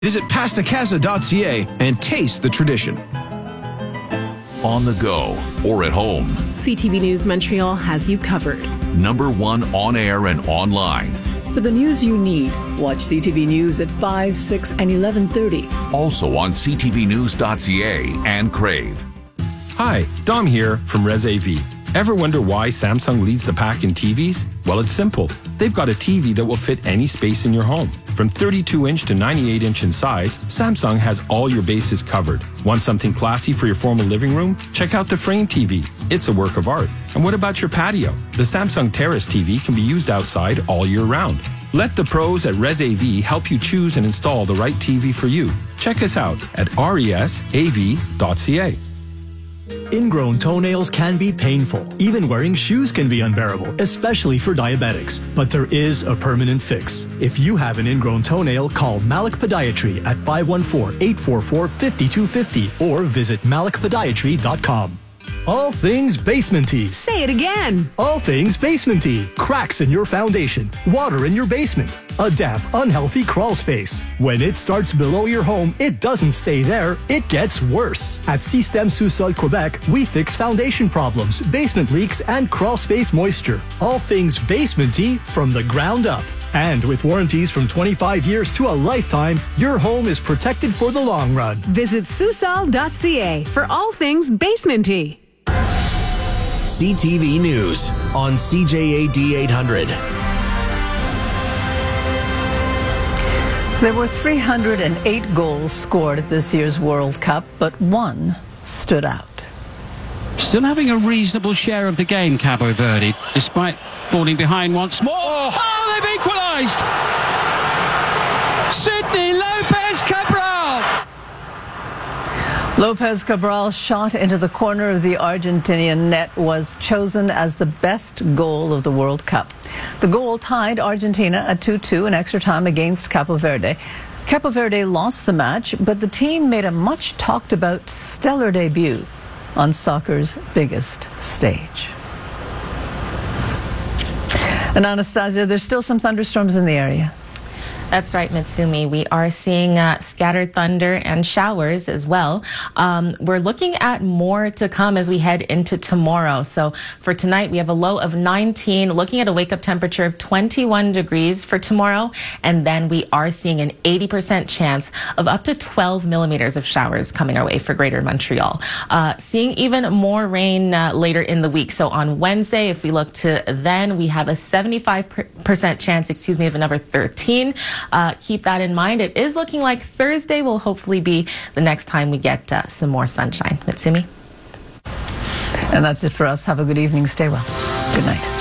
Visit pastacasa.ca and taste the tradition. On the go or at home, CTV News Montreal has you covered. #1 on air and online. For the news you need, watch CTV News at 5, 6, and 11:30. Also on ctvnews.ca and Crave. Hi, Dom here from Res AV. Ever wonder why Samsung leads the pack in TVs? Well, it's simple. They've got a TV that will fit any space in your home. From 32-inch to 98-inch in size, Samsung has all your bases covered. Want something classy for your formal living room? Check out the Frame TV. It's a work of art. And what about your patio? The Samsung Terrace TV can be used outside all year round. Let the pros at Res AV help you choose and install the right TV for you. Check us out at resav.ca. Ingrown toenails can be painful. Even wearing shoes can be unbearable, especially for diabetics. But there is a permanent fix. If you have an ingrown toenail, call Malik Podiatry at 514-844-5250 or visit malikpodiatry.com. All things basementy. Say it again. All things basementy. Cracks in your foundation. Water in your basement. A damp, unhealthy crawl space. When it starts below your home, it doesn't stay there. It gets worse. At Système Sous-Sol Quebec, we fix foundation problems, basement leaks, and crawl space moisture. All things basementy from the ground up. And with warranties from 25 years to a lifetime, your home is protected for the long run. Visit susol.ca for all things basementy. CTV News on CJAD 800. There were 308 goals scored at this year's World Cup, but one stood out. Still having a reasonable share of the game, Cabo Verde, despite falling behind once more. Oh, they've equalised! Sydney Lopez Cabral! Lopez Cabral's shot into the corner of the Argentinian net was chosen as the best goal of the World Cup. The goal tied Argentina at 2-2 in extra time against Cabo Verde. Cabo Verde lost the match, but the team made a much talked about stellar debut on soccer's biggest stage. And Anastasia, there's still some thunderstorms in the area. That's right, Mitsumi. We are seeing scattered thunder and showers as well. We're looking at more to come as we head into tomorrow. So for tonight, we have a low of 19, looking at a wake-up temperature of 21 degrees for tomorrow. And then we are seeing an 80% chance of up to 12 millimeters of showers coming our way for Greater Montreal. Seeing even more rain later in the week. So on Wednesday, if we look to then, we have a 75% chance, of another 13. Keep that in mind. It is looking like Thursday will hopefully be the next time we get some more sunshine. Mitsumi? And that's it for us. Have a good evening. Stay well. Good night.